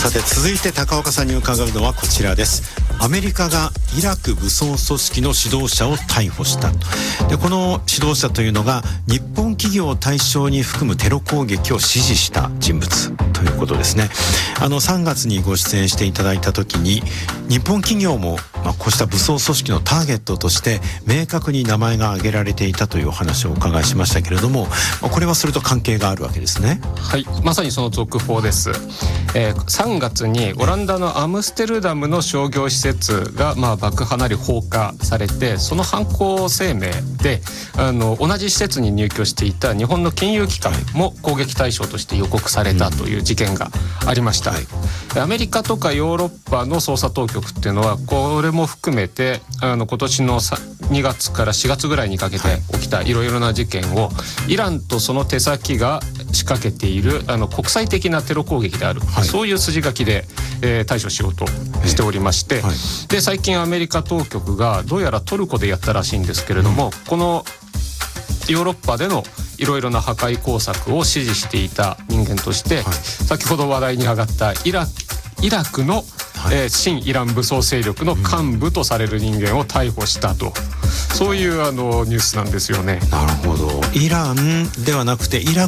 さて続いて高岡さんに伺うのはこちらです。アメリカがイラク武装組織の指導者を逮捕した。でこの指導者というのが日本企業を対象に含むテロ攻撃を指示した人物ということですね。3月にご出演していただいた時に日本企業もこうした武装組織のターゲットとして明確に名前が挙げられていたというお話をお伺いしましたけれども、これはそれと関係があるわけですね。 はい、まさにその続報です。3月にオランダのアムステルダムの商業施設が爆破なり放火されて、その犯行声明で同じ施設に入居していた日本の金融機関も攻撃対象として予告されたという事件がありました。アメリカとかヨーロッパの捜査当局っていうのはこれも含めて今年の2月から4月ぐらいにかけて起きたいろいろな事件をイランとその手先が仕掛けている国際的なテロ攻撃である、そういう筋書きで、対処しようとしておりまして、で最近アメリカ当局がどうやらトルコでやったらしいんですけれども、このヨーロッパでのいろいろな破壊工作を指示していた人間として、先ほど話題に上がったイラクの親イラン武装勢力の幹部とされる人間を逮捕したと、そういうニュースなんですよね。 なるほど。イランではなくてイラ